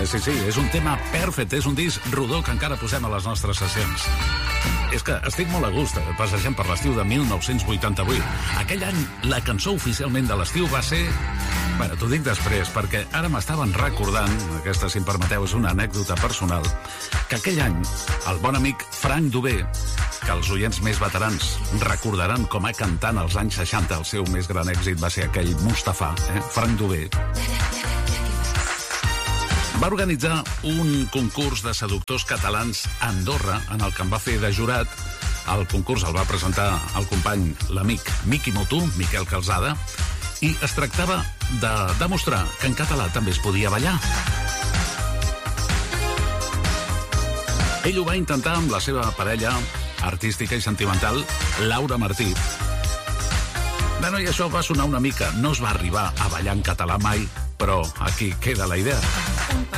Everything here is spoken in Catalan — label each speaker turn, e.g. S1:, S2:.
S1: Sí, és un tema perfecte, és un disc rodó que encara posem a les nostres sessions. És que estic molt a gust passejant per l'estiu de 1988. Aquell any, la cançó oficialment de l'estiu va ser... Bueno, t'ho dic després, perquè ara m'estaven recordant, aquesta, si em permeteu, és una anècdota personal, que aquell any, el bon amic Frank Dubé, que els oients més veterans recordaran com a cantant als anys 60, el seu més gran èxit va ser aquell Mustafà, Frank Dubé, va organitzar un concurs de seductors catalans a Andorra, en el que em va fer de jurat. El concurs el va presentar el company, l'amic Miqui Motú, Miquel Calzada, i es tractava de demostrar que en català també es podia ballar. Ell ho va intentar amb la seva parella artística i sentimental, Laura Martí. Bueno, i això va sonar una mica. No es va arribar a ballar en català mai, però aquí queda la idea.